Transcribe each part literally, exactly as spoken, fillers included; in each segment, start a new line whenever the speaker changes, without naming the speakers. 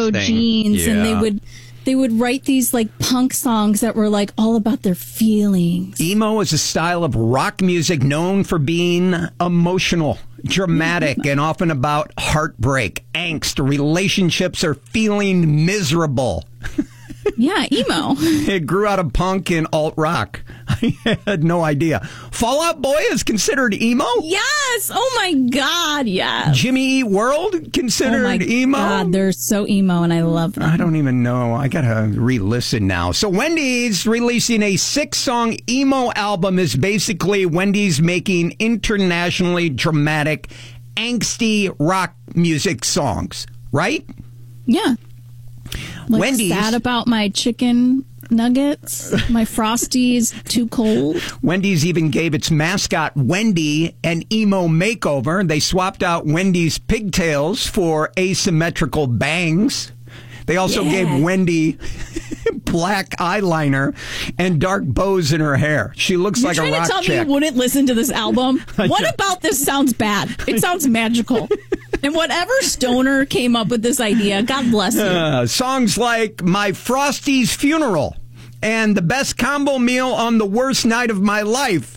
cargo jeans,
yeah.
and they would they would write these like punk songs that were like all about their feelings.
Emo is a style of rock music known for being emotional, dramatic, and often about heartbreak, angst, relationships, or feeling miserable.
Yeah, emo.
It grew out of punk and alt rock. I had no idea. Fall Out Boy is considered emo?
Yes. Oh my God. Yes.
Jimmy Eat World considered
oh my
emo?
God, they're so emo, and I love them.
I don't even know. I gotta re-listen now. So Wendy's releasing a six-song emo album is basically Wendy's making internationally dramatic, angsty rock music songs, right?
Yeah. Like
Wendy's
sad about my chicken nuggets, my Frosties too cold.
Wendy's even gave its mascot Wendy an emo makeover. They swapped out Wendy's pigtails for asymmetrical bangs. They also
Yeah.
gave Wendy black eyeliner and dark bows in her hair. She looks
You're
like a
trying
rock
to tell
chick.
me you wouldn't listen to this album? What about this sounds bad? It sounds magical. And whatever stoner came up with this idea, God bless you.
Uh, songs like My Frosty's Funeral and The Best Combo Meal on the Worst Night of My Life.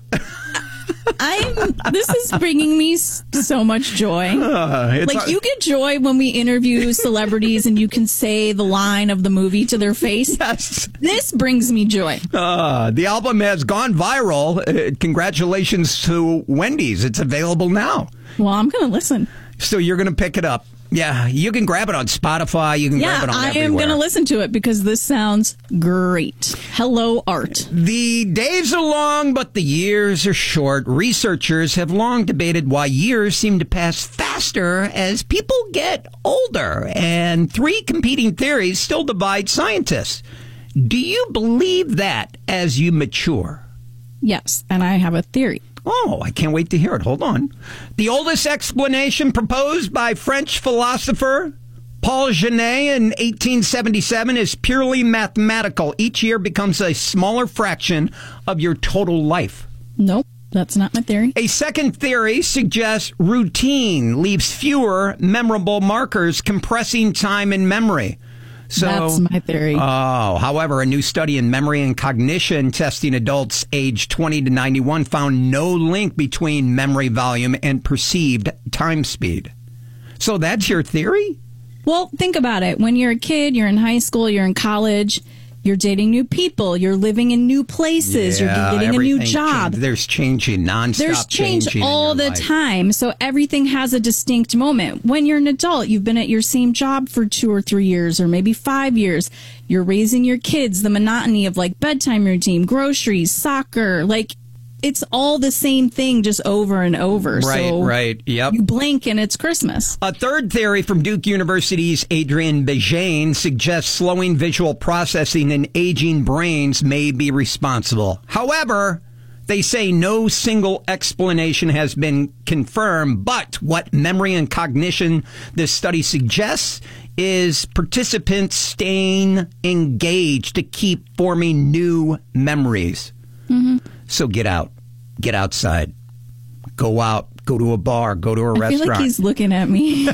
I'm. This is bringing me s- so much joy.
Uh, it's
Like, you get joy when we interview celebrities and you can say the line of the movie to their face.
Yes.
This brings me joy.
Uh, the album has gone viral. Uh, congratulations to Wendy's. It's available now.
Well, I'm going to listen.
So you're going to pick it up. Yeah, you can grab it on Spotify. You can
Yeah,
grab it on
I
everywhere.
am going to listen to it because this sounds great. Hello, art.
The days are long, but the years are short. Researchers have long debated why years seem to pass faster as people get older, and three competing theories still divide scientists. Do you believe that as you mature?
Yes, and I have a theory.
Oh, I can't wait to hear it. Hold on. The oldest explanation proposed by French philosopher Paul Genet in eighteen seventy-seven is purely mathematical. Each year becomes a smaller fraction of your total life.
Nope, that's not my theory.
A second theory suggests routine leaves fewer memorable markers, compressing time and memory. So,
That's my theory.
Oh, however, a new study in memory and cognition testing adults aged twenty to ninety-one found no link between memory volume and perceived time speed. So that's your theory?
Well, think about it. When you're a kid, you're in high school, you're in college, you're dating new people, you're living in new places,
Yeah,
you're getting a new
everything
job.
change- There's changing, nonstop
There's change
changing in
all
your
the
life.
time. So everything has a distinct moment. When you're an adult, you've been at your same job for two or three years or maybe five years. You're raising your kids, the monotony of like bedtime routine, groceries, soccer, like it's all the same thing just over and over.
Right,
so
right, yep.
You blink and it's Christmas.
A third theory from Duke University's Adrian Bejane suggests slowing visual processing in aging brains may be responsible. However, they say no single explanation has been confirmed, but what memory and cognition this study suggests is participants staying engaged to keep forming new memories. Mm-hmm. So get out. Get outside. Go out. Go to a bar. Go to a
I
restaurant.
feel like he's looking at me.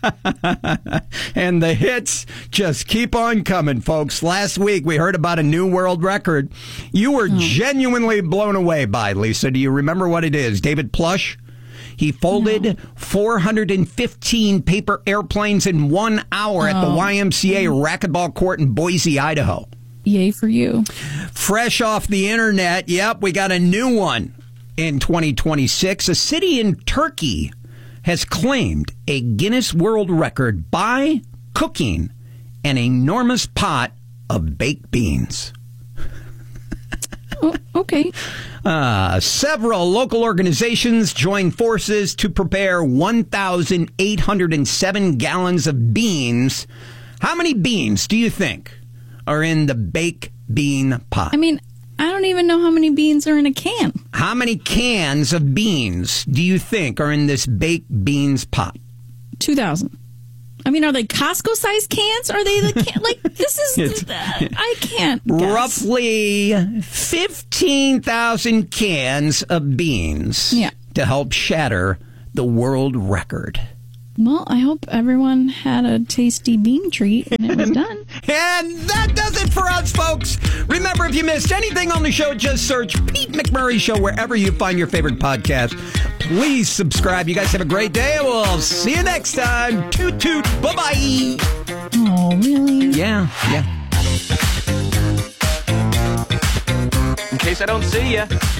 And the hits just keep on coming, folks. Last week, we heard about a new world record you were
Oh.
genuinely blown away by, Lisa. Do you remember what it is? David Plush? He folded
No.
four hundred fifteen paper airplanes in one hour at the
Oh.
Y M C A racquetball court in Boise, Idaho.
Yay for you.
Fresh off the internet, yep, we got a new one. In twenty twenty-six, a city in Turkey has claimed a Guinness World Record by cooking an enormous pot of baked beans.
Oh, okay.
Uh, several local organizations joined forces to prepare one thousand eight hundred seven gallons of beans. How many beans do you think are in the baked bean pot?
I mean, I don't even know how many beans are in a can.
How many cans of beans do you think are in this baked beans pot?
two thousand. I mean, are they Costco-sized cans? Are they the can? Like, this is...
It's-
uh, I can't guess.
Roughly fifteen thousand cans of beans
Yeah.
to help shatter the world record.
Well, I hope everyone had a tasty bean treat and it was done.
And that does it for us, folks. Remember, if you missed anything on the show, just search Pete McMurray Show wherever you find your favorite podcast. Please subscribe. You guys have a great day. We'll see you next time. Toot toot. Bye-bye.
Oh, really?
Yeah, yeah.
In case I don't see ya.